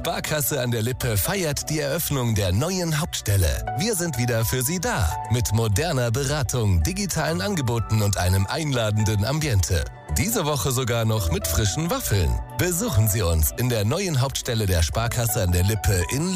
Sparkasse an der Lippe feiert die Eröffnung der neuen Hauptstelle. Wir sind wieder für Sie da. Mit moderner Beratung, digitalen Angeboten und einem einladenden Ambiente. Diese Woche sogar noch mit frischen Waffeln. Besuchen Sie uns in der neuen Hauptstelle der Sparkasse an der Lippe in